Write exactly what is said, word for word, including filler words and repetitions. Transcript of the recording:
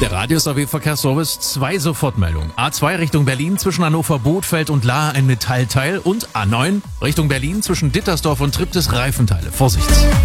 Der Radius A W Verkehrsservice, zwei Sofortmeldungen. A zwei Richtung Berlin zwischen Hannover, Bothfeld und Lahr ein Metallteil und A neun Richtung Berlin zwischen Dittersdorf und Triptis Reifenteile. Vorsicht!